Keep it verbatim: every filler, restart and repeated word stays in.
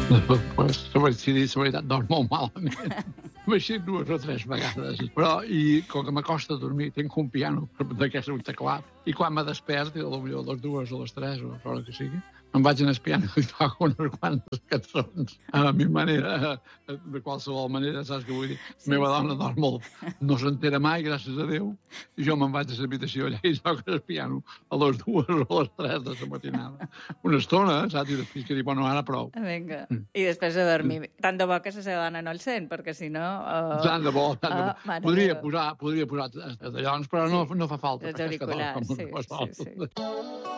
Pues, si dir la veritat, dorm molt malament. M'aixec dues o tres vegades. Però, i com que m'acosta a dormir, tinc un piano d'aquest, un teclat, i quan me despert, a potser a les dues o les tres, o l'hora que sigui, em vaig al piano i toco unes quantes cançons. A la mi manera, de qualsevol manera, saps què vull dir? La meva dona dorm molt, no s'entera mai, gràcies a Déu, i jo me'n vaig a l'habitació allà i toco el piano a les dues o a les tres de la matinada. Una estona, saps? I després que dic, bueno, ara prou. Vinga. I després a dormir. Tant de bo que la seva dona no el sent, perquè si no... Uh... Tant de bo, tant de bo. Uh, podria posar, podria posar d'allò, però no, no fa falta. Els auriculars, sí, sí, sí.